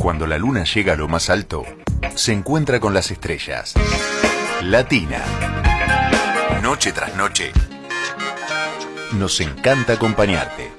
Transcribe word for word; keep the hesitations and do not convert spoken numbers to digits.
Cuando la luna llega a lo más alto, se encuentra con las estrellas. Latina. Noche tras noche. Nos encanta acompañarte.